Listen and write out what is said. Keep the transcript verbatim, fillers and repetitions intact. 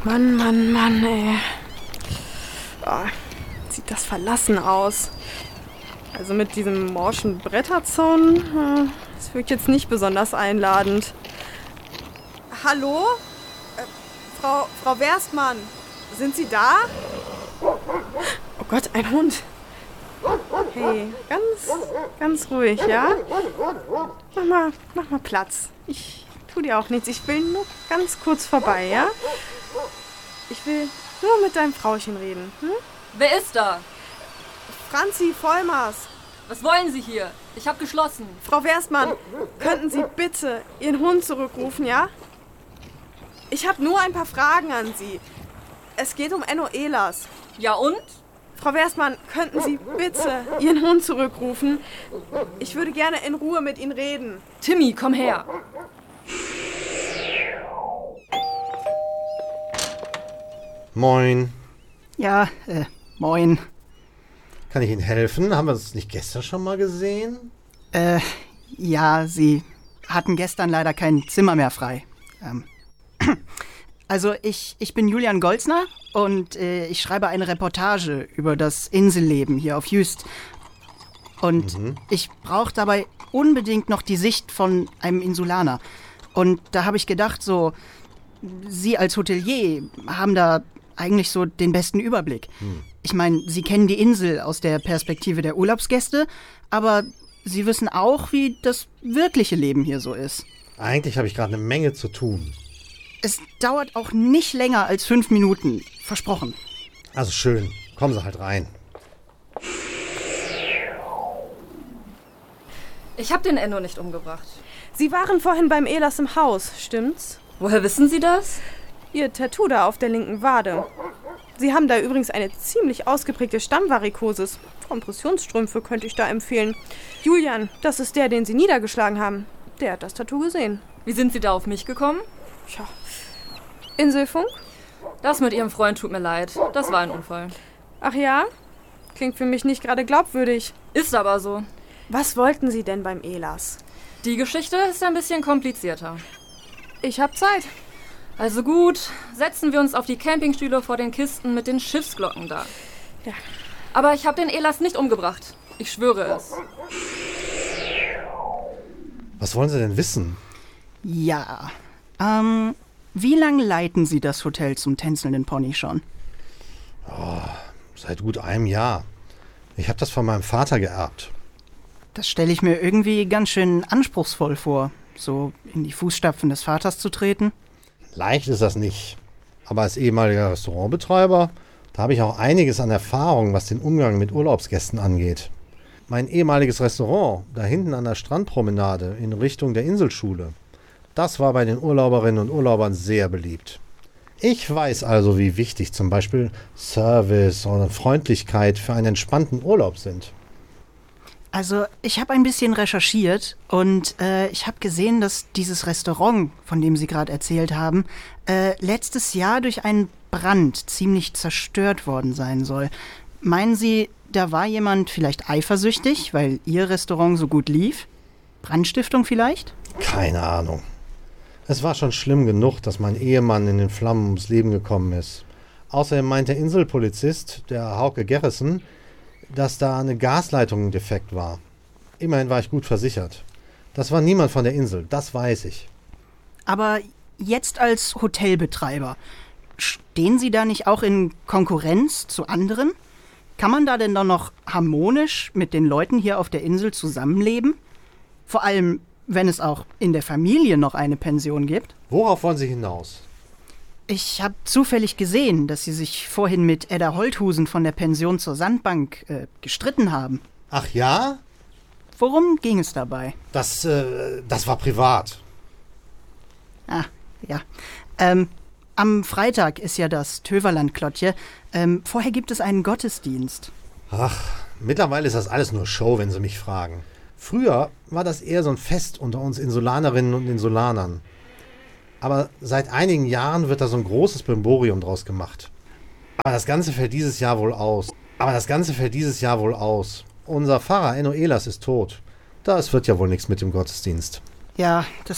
Mann, Mann, Mann, ey. Oh, sieht das verlassen aus. Also mit diesem morschen Bretterzaun, das wirkt jetzt nicht besonders einladend. Hallo? Äh, Frau, Frau Werstmann, sind Sie da? Oh Gott, ein Hund. Hey, ganz, ganz ruhig, ja? Mach mal, mach mal Platz. Ich tu dir auch nichts. Ich will nur ganz kurz vorbei, ja? Ich will nur mit deinem Frauchen reden. Hm? Wer ist da? Franzi Vollmars. Was wollen Sie hier? Ich habe geschlossen. Frau Werstmann, könnten Sie bitte Ihren Hund zurückrufen, ja? Ich habe nur ein paar Fragen an Sie. Es geht um Enno Ehlers. Ja und? Frau Werstmann, könnten Sie bitte Ihren Hund zurückrufen? Ich würde gerne in Ruhe mit Ihnen reden. Timmy, komm her. Moin. Ja, äh, moin. Kann ich Ihnen helfen? Haben wir uns nicht gestern schon mal gesehen? Äh, ja, Sie hatten gestern leider kein Zimmer mehr frei. Ähm, also ich, ich bin Julian Golzner und äh, ich schreibe eine Reportage über das Inselleben hier auf Jüst. Und mhm. ich brauche dabei unbedingt noch die Sicht von einem Insulaner. Und da habe ich gedacht, so, Sie als Hotelier haben da eigentlich so den besten Überblick. Hm. Ich meine, Sie kennen die Insel aus der Perspektive der Urlaubsgäste, aber Sie wissen auch, wie das wirkliche Leben hier so ist. Eigentlich habe ich gerade eine Menge zu tun. Es dauert auch nicht länger als fünf Minuten. Versprochen. Also schön. Kommen Sie halt rein. Ich habe den Enno nicht umgebracht. Sie waren vorhin beim Ehlers im Haus, stimmt's? Woher wissen Sie das? Ihr Tattoo da auf der linken Wade. Sie haben da übrigens eine ziemlich ausgeprägte Stammvarikosis. Kompressionsstrümpfe könnte ich da empfehlen. Julian, das ist der, den Sie niedergeschlagen haben. Der hat das Tattoo gesehen. Wie sind Sie da auf mich gekommen? Tja. Inselfunk? Das mit Ihrem Freund tut mir leid. Das war ein Unfall. Ach ja? Klingt für mich nicht gerade glaubwürdig. Ist aber so. Was wollten Sie denn beim Ehlers? Die Geschichte ist ein bisschen komplizierter. Ich hab Zeit. Also gut, setzen wir uns auf die Campingstühle vor den Kisten mit den Schiffsglocken da. Ja. Aber ich habe den Ehlers nicht umgebracht. Ich schwöre es. Was wollen Sie denn wissen? Ja, ähm, wie lange leiten Sie das Hotel zum tänzelnden Pony schon? Oh, seit gut einem Jahr. Ich habe das von meinem Vater geerbt. Das stelle ich mir irgendwie ganz schön anspruchsvoll vor, so in die Fußstapfen des Vaters zu treten. Leicht ist das nicht. Aber als ehemaliger Restaurantbetreiber, da habe ich auch einiges an Erfahrung, was den Umgang mit Urlaubsgästen angeht. Mein ehemaliges Restaurant, da hinten an der Strandpromenade in Richtung der Inselschule, das war bei den Urlauberinnen und Urlaubern sehr beliebt. Ich weiß also, wie wichtig zum Beispiel Service oder Freundlichkeit für einen entspannten Urlaub sind. Also ich habe ein bisschen recherchiert und äh, ich habe gesehen, dass dieses Restaurant, von dem Sie gerade erzählt haben, äh, letztes Jahr durch einen Brand ziemlich zerstört worden sein soll. Meinen Sie, da war jemand vielleicht eifersüchtig, weil Ihr Restaurant so gut lief? Brandstiftung vielleicht? Keine Ahnung. Es war schon schlimm genug, dass mein Ehemann in den Flammen ums Leben gekommen ist. Außerdem meint der Inselpolizist, der Hauke Gerrissen, dass da eine Gasleitung defekt war. Immerhin war ich gut versichert. Das war niemand von der Insel, das weiß ich. Aber jetzt als Hotelbetreiber, stehen Sie da nicht auch in Konkurrenz zu anderen? Kann man da denn doch noch harmonisch mit den Leuten hier auf der Insel zusammenleben? Vor allem, wenn es auch in der Familie noch eine Pension gibt? Worauf wollen Sie hinaus? Ich habe zufällig gesehen, dass Sie sich vorhin mit Edda Holthusen von der Pension zur Sandbank äh, gestritten haben. Ach ja? Worum ging es dabei? Das, äh, das war privat. Ah, ja. Ähm, am Freitag ist ja das Töverland-Klottje. Ähm, vorher gibt es einen Gottesdienst. Ach, mittlerweile ist das alles nur Show, wenn Sie mich fragen. Früher war das eher so ein Fest unter uns Insulanerinnen und Insulanern. Aber seit einigen Jahren wird da so ein großes Brimborium draus gemacht. Aber das Ganze fällt dieses Jahr wohl aus. Aber das Ganze fällt dieses Jahr wohl aus. Unser Pfarrer Enno Ehlers ist tot. Das wird ja wohl nichts mit dem Gottesdienst. Ja, das